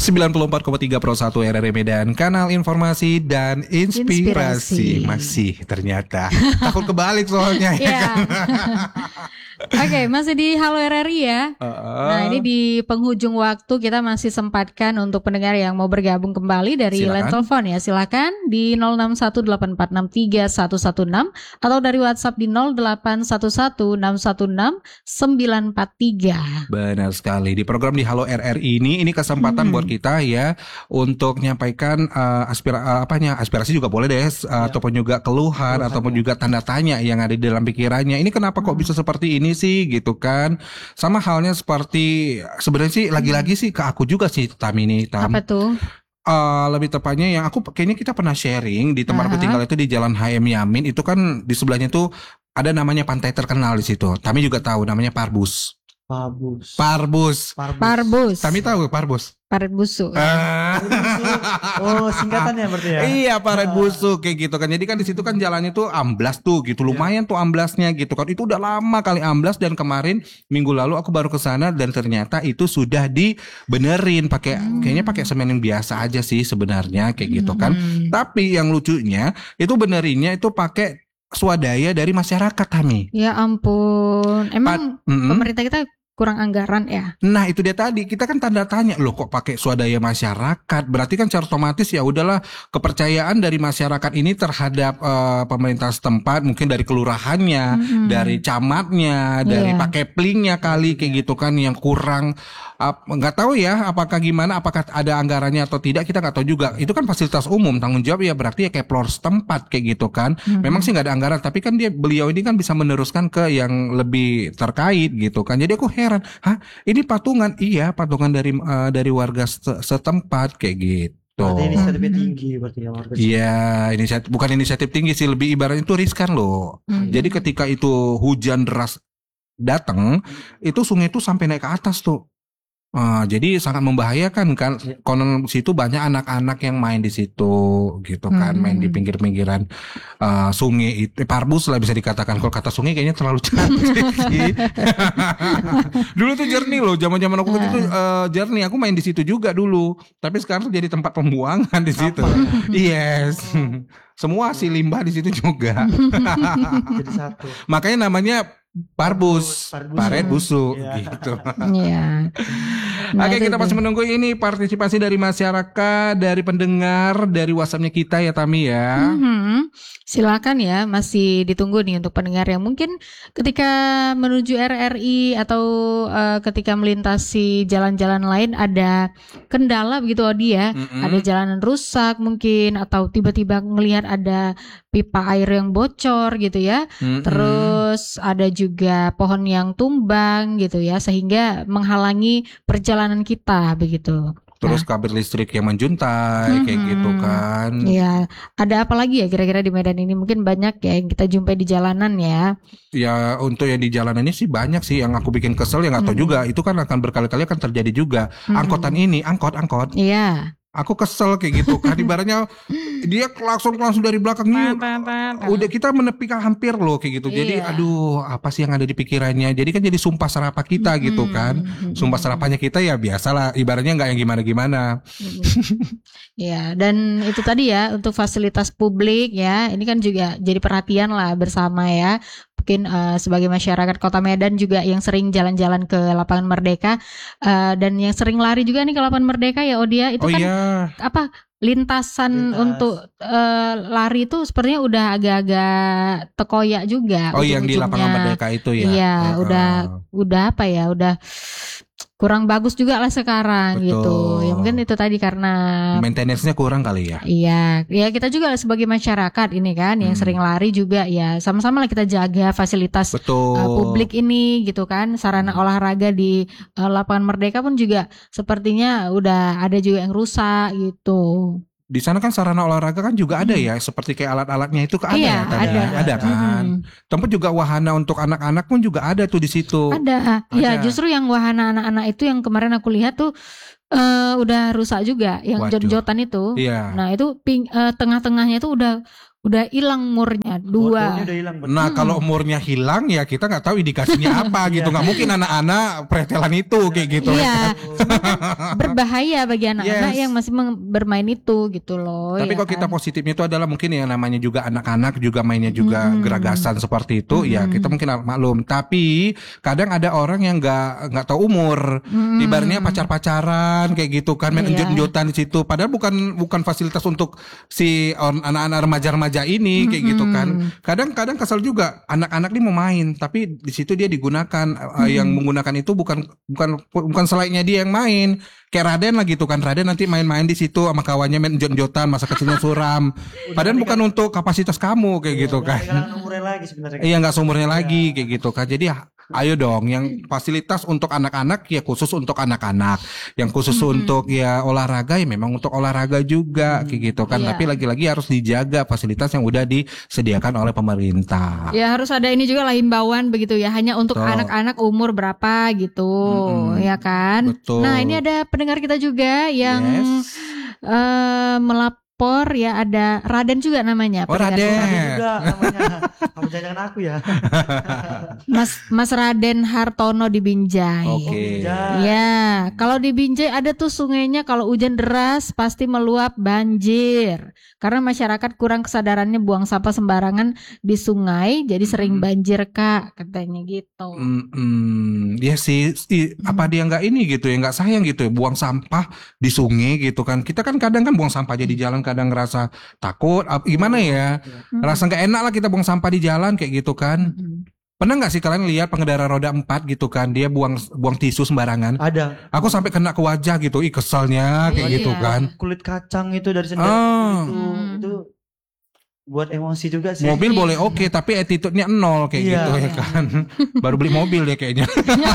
94,3 Pro 1 RRI Medan, kanal informasi dan inspirasi. Masih ternyata takut kebalik soalnya ya kan? Oke, masih di Halo RRI ya. Nah, ini di penghujung waktu kita masih sempatkan untuk pendengar yang mau bergabung kembali dari line telepon ya. Silakan di 0618463116 atau dari WhatsApp di 0811616943. Benar sekali. Di program di Halo RRI ini kesempatan buat kita ya untuk menyampaikan aspirasi juga boleh deh, ataupun juga keluhan ataupun juga tanda tanya yang ada di dalam pikirannya. Ini kenapa kok bisa seperti ini sih gitu kan? Sama halnya seperti sebenarnya sih lagi-lagi sih ke aku juga sih Tam. Apa tuh? Lebih tepatnya yang aku kayaknya kita pernah sharing di tempat aku tinggal itu di Jalan HM Yamin, itu kan di sebelahnya tuh ada namanya pantai terkenal di situ. Tami juga tahu namanya Parbus. Tami tahu Parbus? Paret busuk. Oh, singkatannya berarti ya? Iya, paret busuk kayak gitu kan. Jadi kan di situ kan jalannya tuh amblas tuh gitu. Lumayan tuh amblasnya gitu kan. Itu udah lama kali amblas, dan kemarin minggu lalu aku baru ke sana dan ternyata itu sudah dibenerin kayaknya pakai semen yang biasa aja sih sebenarnya kayak gitu kan. Tapi yang lucunya itu benerinnya itu pakai swadaya dari masyarakat, Tami. Ya ampun. Emang pemerintah kita kurang anggaran ya. Nah itu dia tadi, kita kan tanda tanya loh, kok pakai swadaya masyarakat. Berarti kan secara otomatis ya udahlah, kepercayaan dari masyarakat ini terhadap pemerintah setempat, mungkin dari kelurahannya, dari camatnya, dari pakeplingnya kali kayak gitu kan, yang kurang nggak tahu ya apakah gimana, apakah ada anggarannya atau tidak, kita nggak tahu juga. Itu kan fasilitas umum, tanggung jawab ya berarti ya kayak pelor setempat kayak gitu kan. Memang sih nggak ada anggaran, tapi kan beliau ini kan bisa meneruskan ke yang lebih terkait gitu kan. Jadi aku heran, ini patungan? Iya, patungan dari warga setempat kayak gitu. Berarti inisiatifnya tinggi berarti ya warga. Iya, bukan inisiatif tinggi sih, lebih ibaratnya itu riskan loh. Jadi ketika itu hujan deras datang, itu sungai itu sampai naik ke atas tuh. Jadi sangat membahayakan kan. Konon situ banyak anak-anak yang main di situ gitu kan, main di pinggir-pinggiran sungai itu, Parbus lah bisa dikatakan. Kalau kata sungai kayaknya terlalu cantik sih. Dulu tuh jernih loh, zaman-zaman aku itu jernih. Aku main di situ juga dulu. Tapi sekarang tuh jadi tempat pembuangan di situ. Yes. Semua hasil limbah di situ juga. Jadi satu. Makanya namanya Parbus, paret busuk gitu. Iya. Oke, kita masih menunggu ini partisipasi dari masyarakat, dari pendengar, dari WhatsApp-nya kita ya, Tami ya. Silakan ya, masih ditunggu nih untuk pendengar yang mungkin ketika menuju RRI atau ketika melintasi jalan-jalan lain ada kendala begitu Odi ya. Ada jalanan rusak mungkin, atau tiba-tiba ngelihat ada pipa air yang bocor gitu ya. Terus ada juga pohon yang tumbang gitu ya, sehingga menghalangi perjalanan kita begitu. Terus kabel listrik yang menjuntai kayak gitu kan. Iya, ada apa lagi ya kira-kira di Medan ini? Mungkin banyak ya yang kita jumpai di jalanan ya. Ya untuk yang di jalanan ini sih banyak sih yang aku bikin kesel, yang nggak tahu juga. Itu kan akan berkali-kali akan terjadi juga. Angkot. Iya. Aku kesel kayak gitu kan, ibaratnya dia langsung dari belakangnya udah kita menepikan hampir loh kayak gitu. Jadi aduh, apa sih yang ada di pikirannya? Jadi kan jadi sumpah serapah kita gitu kan. Sumpah serapahnya kita ya biasalah, ibaratnya nggak yang gimana-gimana. Ya, dan itu tadi ya untuk fasilitas publik ya. Ini kan juga jadi perhatian lah bersama ya. Mungkin sebagai masyarakat Kota Medan juga yang sering jalan-jalan ke Lapangan Merdeka dan yang sering lari juga nih ke Lapangan Merdeka ya Odia, itu lintasan untuk lari itu sepertinya udah agak-agak tekoyak juga. Yang di Lapangan Merdeka itu ya. Iya, udah apa ya, udah kurang bagus juga lah sekarang. Betul. Gitu. Ya mungkin itu tadi karena maintenance-nya kurang kali ya. Iya, ya kita juga sebagai masyarakat ini kan yang sering lari juga ya, sama-sama lah kita jaga fasilitas publik ini gitu kan. Sarana olahraga di Lapangan Merdeka pun juga sepertinya udah ada juga yang rusak gitu. Di sana kan sarana olahraga kan juga ada ya, seperti kayak alat-alatnya itu kan ada kan. Tempat juga wahana untuk anak-anak pun juga ada tuh di situ. Ada. Ya justru yang wahana anak-anak itu yang kemarin aku lihat tuh udah rusak juga, yang jot-jotan itu. Iya. Nah itu tengah-tengahnya itu udah udah hilang umurnya Fotonya 2. udah hilang. berarti. Nah kalau umurnya hilang ya kita nggak tahu indikasinya apa gitu. Nggak mungkin anak-anak pretelan itu kayak gitu. Iya, cuman kan berbahaya bagi anak-anak Yes. yang masih bermain itu gitu loh. Tapi ya kalau kita kan? positifnya itu adalah mungkin yang namanya juga anak-anak juga mainnya juga geragasan seperti itu, ya kita mungkin maklum. Tapi kadang ada orang yang nggak tahu umur, ibaratnya pacar-pacaran kayak gitu kan, main Iya. enjot-enjotan di situ. Padahal bukan fasilitas untuk si anak-anak remaja-remaja ini kayak gitu kan. Kadang-kadang kesel juga anak-anak ini mau main, tapi di situ dia digunakan yang menggunakan itu bukan selainnya dia yang main. Kayak Raden lah gitu kan, Raden nanti main-main di situ sama kawannya main jot-jotan, masa kecilnya suram. Padahal bukan untuk kapasitas kamu kayak gitu kan. Ketinggalan umurnya lagi sebenarnya. Iya nggak seumurnya lagi kayak gitu kan. Jadi ayo dong, yang fasilitas untuk anak-anak ya khusus untuk anak-anak, yang khusus untuk ya olahraga ya memang untuk olahraga juga kayak gitu kan. Iya. Tapi lagi-lagi harus dijaga fasilitas yang udah disediakan oleh pemerintah. Ya harus ada ini juga lah himbauan begitu ya, hanya untuk Betul. anak-anak umur berapa gitu, ya kan? Betul. Nah ini ada pendengar kita juga yang Yes. melapor ya, ada Raden juga namanya. Oh, pendengar Raden. kita. Ada juga namanya. Kamu jangan aku ya. Mas Raden Hartono di Binjai. Oke. Ya, kalau di Binjai ada tuh sungainya kalau hujan deras pasti meluap banjir. Karena masyarakat kurang kesadarannya buang sampah sembarangan di sungai, jadi sering banjir Kak, katanya gitu. Ya sih, apa dia nggak ini gitu ya, nggak sayang gitu ya, buang sampah di sungai gitu kan. Kita kan kadang kan buang sampah aja di jalan, kadang ngerasa takut, gimana ya, rasa nggak enak lah kita buang sampah di jalan kayak gitu kan. Pernah nggak sih kalian lihat pengendara roda 4 gitu kan, dia buang tisu sembarangan? Ada Aku sampai kena ke wajah gitu, keselnya kayak Iya. gitu kan. kulit kacang itu dari sendal Ah. itu buat emosi juga sih. Mobil boleh oke, tapi attitude-nya 0 kayak Iya. gitu ya kan. Baru beli mobil ya kayaknya.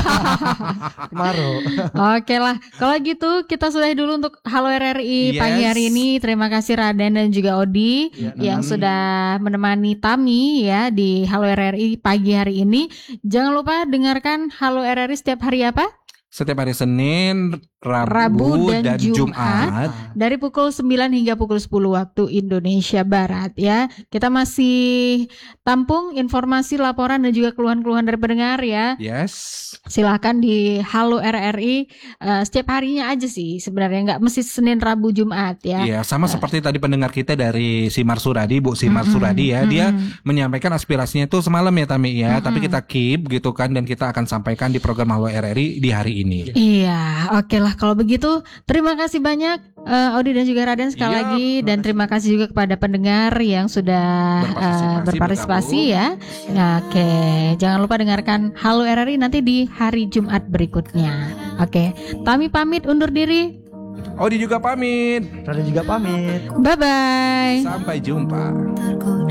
Maro. Oke lah, kalau gitu kita sudahi dulu untuk Halo RRI Yes. pagi hari ini. Terima kasih Raden dan juga Odi yang sudah menemani Tami ya di Halo RRI pagi hari ini. Jangan lupa dengarkan Halo RRI setiap hari apa? Setiap hari Senin, Rabu Rabu, dan dan Jumat. Jumat. Dari pukul 9 hingga pukul 10 waktu Indonesia Barat ya. Kita masih tampung informasi, laporan dan juga keluhan-keluhan dari pendengar ya. Yes. Silahkan di Halo RRI setiap harinya aja sih sebenarnya, nggak mesti Senin, Rabu, Jumat ya. Iya, sama seperti tadi pendengar kita dari Simar Suradi, Bu Simar Suradi ya, dia menyampaikan aspirasinya itu semalam ya Tami ya, tapi kita keep gitu kan, dan kita akan sampaikan di program Halo RRI di hari ini. Iya, oke lah kalau begitu. Terima kasih banyak Odi dan juga Raden sekali Iya, lagi, dan terima kasih juga kepada pendengar yang sudah berpartisipasi ya. Ya, oke, jangan lupa dengarkan Halo RRI nanti di hari Jumat berikutnya. Oke, Tami pamit undur diri. Odi juga pamit. Raden juga pamit. Bye bye. Sampai jumpa.